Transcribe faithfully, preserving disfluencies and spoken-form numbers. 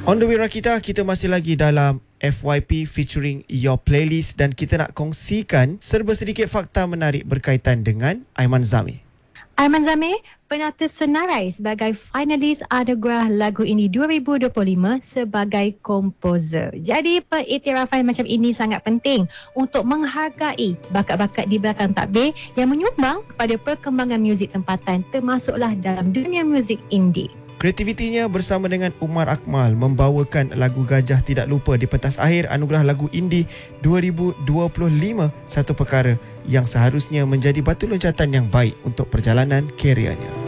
On the way Rakita, kita masih lagi dalam F Y P featuring Your Playlist dan kita nak kongsikan serba sedikit fakta menarik berkaitan dengan Aiman Zamir. Aiman Zamir pernah tersenarai sebagai finalis anugerah lagu indie dua ribu dua puluh lima sebagai komposer. Jadi pengiktirafan macam ini sangat penting untuk menghargai bakat-bakat di belakang takbir yang menyumbang kepada perkembangan muzik tempatan termasuklah dalam dunia muzik indie. Kreativitinya bersama dengan Umar Akmal membawakan lagu Gajah Tidak Lupa di pentas akhir Anugerah Lagu Indie dua ribu dua puluh lima, satu perkara yang seharusnya menjadi batu loncatan yang baik untuk perjalanan kerjanya.